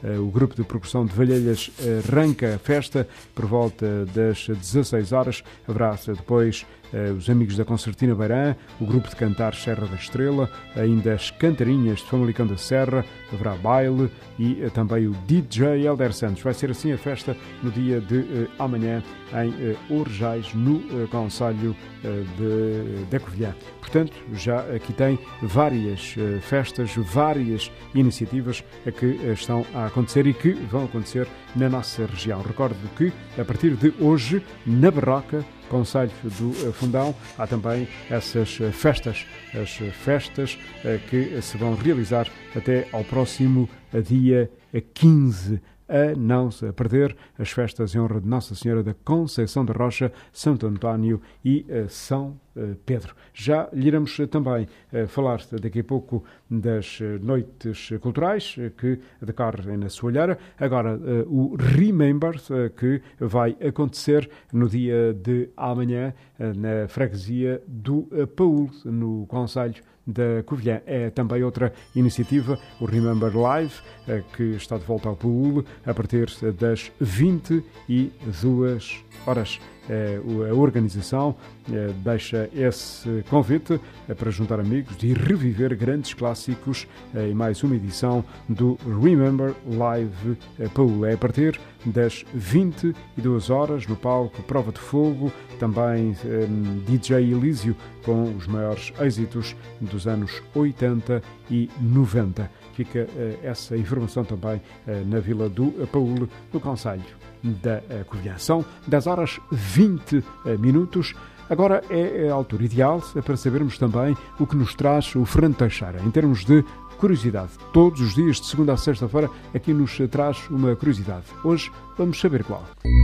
o grupo de percussão de Valhelhas arranca a festa por volta das 16 horas. Haverá depois os amigos da Concertina Beirã, o grupo de cantar Serra da Estrela, ainda as cantarinhas de Famalicão da Serra, haverá baile e também o DJ Helder Santos. Vai ser assim a festa no dia de amanhã em Orjais, no concelho de Covilhã. Portanto, já aqui tem várias festas, várias iniciativas que estão a acontecer e que vão acontecer na nossa região. Recordo que, a partir de hoje, na Barroca, Concelho do Fundão, há também essas festas, as festas que se vão realizar até ao próximo dia 15. A não se perder as festas em honra de Nossa Senhora da Conceição da Rocha, Santo António e São Pedro. Já lhe iremos também falar daqui a pouco das noites culturais que decorrem na Soalheira. Agora, o Remember, que vai acontecer no dia de amanhã na freguesia do Paúl, no concelho da Covilhã. É também outra iniciativa, o Remember Live, que está de volta ao Paúl a partir das 22 horas. A organização deixa esse convite para juntar amigos e reviver grandes clássicos em mais uma edição do Remember Live Paúl. É a partir das 22 horas no palco Prova de Fogo, também DJ Elísio com os maiores êxitos dos anos 80 e 90. Fica essa informação também na Vila do Paúl, no concelho da Covilhã. São 10 horas 20 minutos. Agora é a altura ideal para sabermos também o que nos traz o Fernando Teixeira, em termos de curiosidade. Todos os dias, de segunda a sexta-feira, aqui nos traz uma curiosidade. Hoje vamos saber qual.